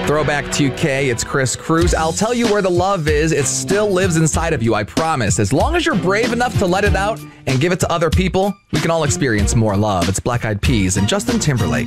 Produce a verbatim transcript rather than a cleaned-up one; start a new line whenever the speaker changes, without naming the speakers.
Throwback two K, it's Chris Cruz. I'll tell you where the love is. It still lives inside of you, I promise. As long as you're brave enough to let it out and give it to other people, we can all experience more love. It's Black Eyed Peas and Justin Timberlake.